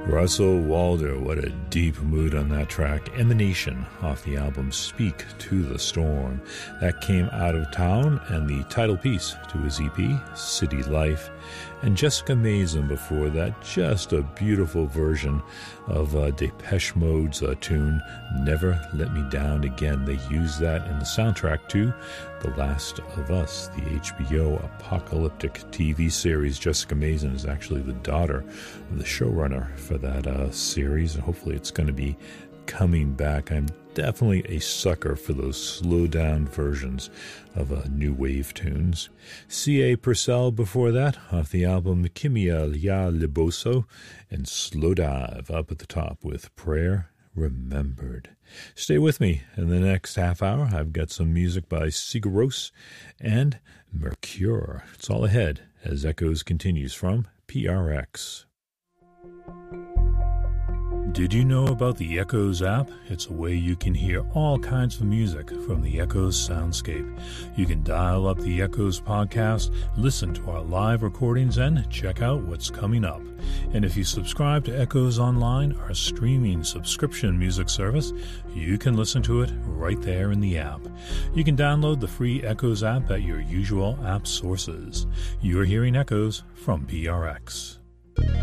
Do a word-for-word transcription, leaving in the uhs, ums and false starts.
Russell Walder, what a deep mood on that track. Emanation off the album Speak to the Storm. That came out of town, and the title piece to his E P, City Life. And Jessica Mason before that, just a beautiful version of uh, Depeche Mode's uh, tune, Never Let Me Down Again. They used that in the soundtrack to The Last of Us, the H B O apocalyptic T V series. Jessica Mason is actually the daughter of the showrunner for that uh, series, and hopefully it's going to be coming back. I'm definitely a sucker for those slow-down versions of uh, new wave tunes. C A. Purcell before that, off the album Kimia Ya Liboso, and Slow Dive up at the top with Prayer Remembered. Stay with me in the next half hour. I've got some music by Sigur Rós and Mercure. It's all ahead as Echoes continues from P R X. Did you know about the Echoes app? It's a way you can hear all kinds of music from the Echoes soundscape. You can dial up the Echoes podcast, listen to our live recordings, and check out what's coming up. And if you subscribe to Echoes Online, our streaming subscription music service, you can listen to it right there in the app. You can download the free Echoes app at your usual app sources. You're hearing Echoes from P R X.